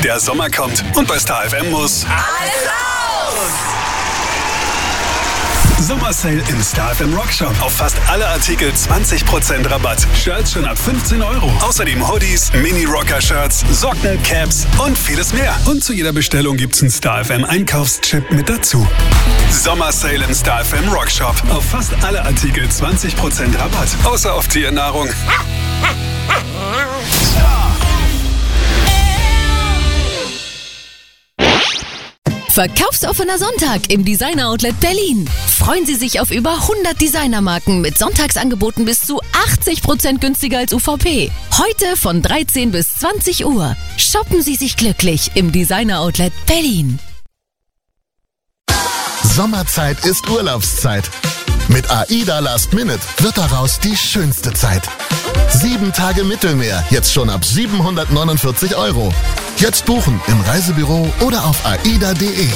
Der Sommer kommt und bei Star FM muss alles raus! Sommersale im Star FM Rock Shop. Auf fast alle Artikel 20% Rabatt. Shirts schon ab 15 Euro. Außerdem Hoodies, Mini-Rocker-Shirts, Socken, Caps und vieles mehr. Und zu jeder Bestellung gibt's einen Star FM Einkaufschip mit dazu. Sommersale im Star FM Rock Shop. Auf fast alle Artikel 20% Rabatt. Außer auf Tiernahrung. Verkaufsoffener Sonntag im Designer Outlet Berlin. Freuen Sie sich auf über 100 Designermarken mit Sonntagsangeboten bis zu 80% günstiger als UVP. Heute von 13 bis 20 Uhr. Shoppen Sie sich glücklich im Designer Outlet Berlin. Sommerzeit ist Urlaubszeit. Mit AIDA Last Minute wird daraus die schönste Zeit. 7 Tage Mittelmeer, jetzt schon ab 749 Euro. Jetzt buchen im Reisebüro oder auf aida.de.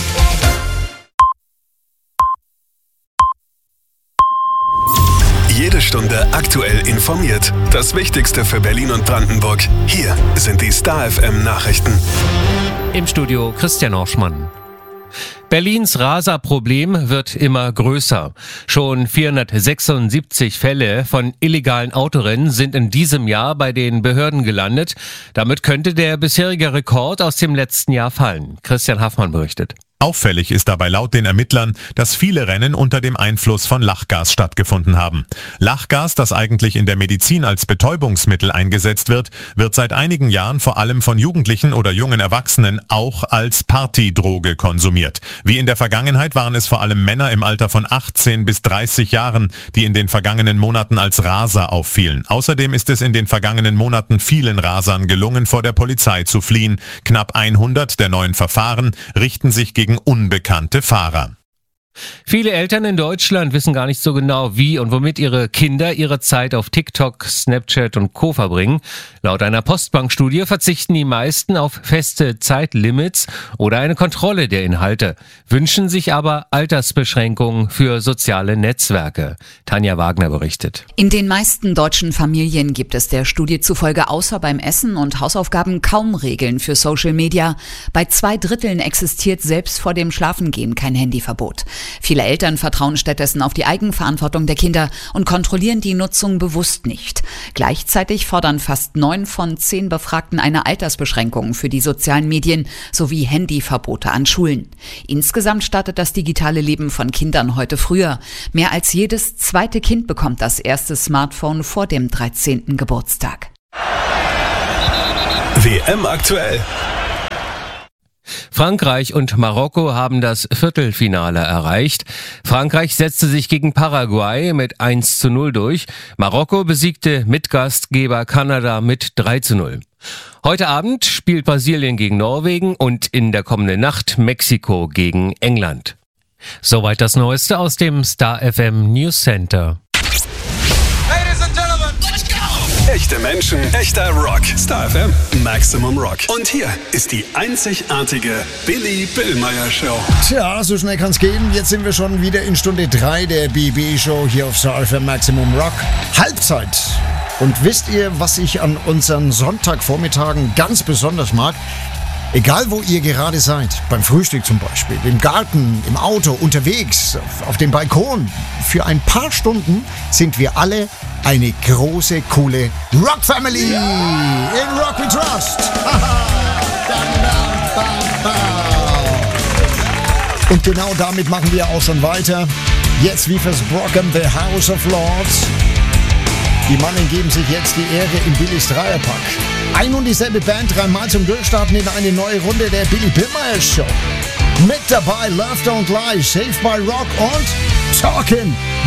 Jede Stunde aktuell informiert. Das Wichtigste für Berlin und Brandenburg. Hier sind die Star FM Nachrichten. Im Studio Christian Orschmann. Berlins Raserproblem wird immer größer. Schon 476 Fälle von illegalen Autorennen sind in diesem Jahr bei den Behörden gelandet. Damit könnte der bisherige Rekord aus dem letzten Jahr fallen. Christian Haffmann berichtet. Auffällig ist dabei laut den Ermittlern, dass viele Rennen unter dem Einfluss von Lachgas stattgefunden haben. Lachgas, das eigentlich in der Medizin als Betäubungsmittel eingesetzt wird, wird seit einigen Jahren vor allem von Jugendlichen oder jungen Erwachsenen auch als Partydroge konsumiert. Wie in der Vergangenheit waren es vor allem Männer im Alter von 18 bis 30 Jahren, die in den vergangenen Monaten als Raser auffielen. Außerdem ist es in den vergangenen Monaten vielen Rasern gelungen, vor der Polizei zu fliehen. Knapp 100 der neuen Verfahren richten sich gegen unbekannte Fahrer. Viele Eltern in Deutschland wissen gar nicht so genau, wie und womit ihre Kinder ihre Zeit auf TikTok, Snapchat und Co. verbringen. Laut einer Postbank-Studie verzichten die meisten auf feste Zeitlimits oder eine Kontrolle der Inhalte, wünschen sich aber Altersbeschränkungen für soziale Netzwerke. Tanja Wagner berichtet. In den meisten deutschen Familien gibt es der Studie zufolge außer beim Essen und Hausaufgaben kaum Regeln für Social Media. Bei 2/3 existiert selbst vor dem Schlafengehen kein Handyverbot. Viele Eltern vertrauen stattdessen auf die Eigenverantwortung der Kinder und kontrollieren die Nutzung bewusst nicht. Gleichzeitig fordern fast 9 von 10 Befragten eine Altersbeschränkung für die sozialen Medien sowie Handyverbote an Schulen. Insgesamt startet das digitale Leben von Kindern heute früher. Mehr als jedes zweite Kind bekommt das erste Smartphone vor dem 13. Geburtstag. WM aktuell. Frankreich und Marokko haben das Viertelfinale erreicht. Frankreich setzte sich gegen Paraguay mit 1:0 durch. Marokko besiegte Mitgastgeber Kanada mit 3:0. Heute Abend spielt Brasilien gegen Norwegen und in der kommenden Nacht Mexiko gegen England. Soweit das Neueste aus dem Star FM News Center. Echte Menschen, echter Rock. Star FM, Maximum Rock. Und hier ist die einzigartige Billy Billmeyer Show. Tja, so schnell kann's gehen. Jetzt sind wir schon wieder in Stunde 3 der BB Show hier auf Star FM Maximum Rock. Halbzeit. Und wisst ihr, was ich an unseren Sonntagvormittagen ganz besonders mag? Egal, wo ihr gerade seid, beim Frühstück zum Beispiel, im Garten, im Auto, unterwegs, auf dem Balkon, für ein paar Stunden sind wir alle eine große, coole Rock-Family. In Rock We Trust. Und genau damit machen wir auch schon weiter. Jetzt wie versprochen, The House of Lords. Die Mannen geben sich jetzt die Ehre im Billys Dreierpack. Ein und dieselbe Band, 3-mal zum Durchstarten in eine neue Runde der Billy Billmeyer Show. Mit dabei Love Don't Lie, Saved by Rock und Talkin'